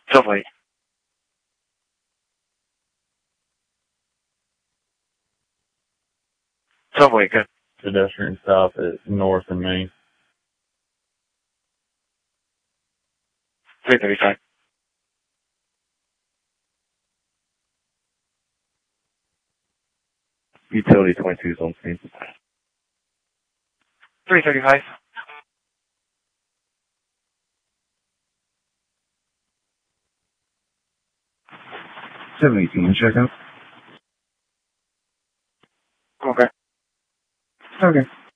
Subway. Subway, good. Pedestrian stop at North and Main. 335. Utility 22 is on scene. 335. Check out. Okay. Okay.